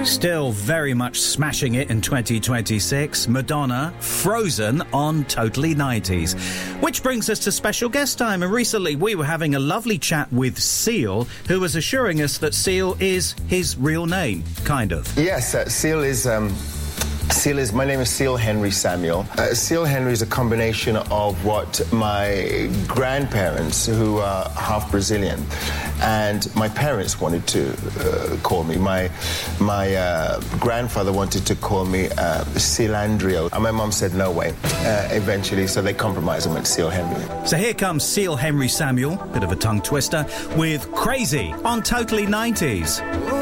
Still very much smashing it in 2026, Madonna, Frozen on Totally 90s. Which brings us to special guest time, and recently we were having a lovely chat with Seal, who was assuring us that Seal is his real name, kind of. Yes, my name is Seal Henry Samuel. Seal Henry is a combination of what my grandparents, who are half Brazilian, and my parents wanted to call me. My grandfather wanted to call me Sealandrio, and my mum said no way, eventually, so they compromised and went Seal Henry. So here comes Seal Henry Samuel, bit of a tongue twister, with Crazy on Totally 90s.